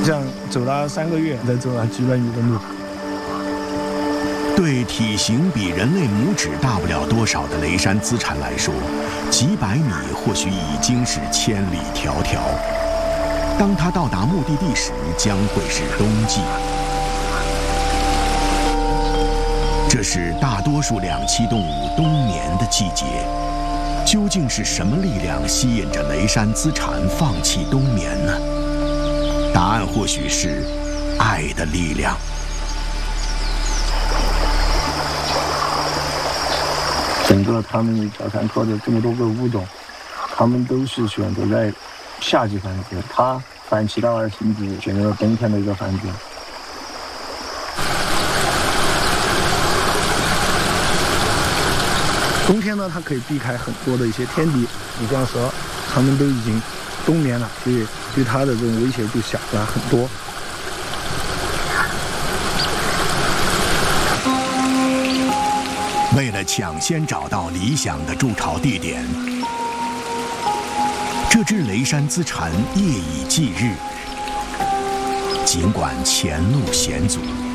这样走了3个月，再走了几百米的路。 对体型比人类拇指大不了多少的雷山资产来说，几百米或许已经是千里迢迢。当他到达目的地时，将会是冬季。这是大多数两栖动物冬眠的季节。究竟是什么力量吸引着雷山资产放弃冬眠呢？答案或许是爱的力量。 整个他们小山科的这么多个物种，他们都是选择在夏季繁殖，它反其道而行之，选择了冬天的一个繁殖。冬天呢，它可以避开很多的一些天敌，你像蛇，它们都已经冬眠了，所以对它的这种威胁就小了很多。 为了抢先找到理想的筑巢地点，这只雷山资产夜以继日，尽管前路险阻。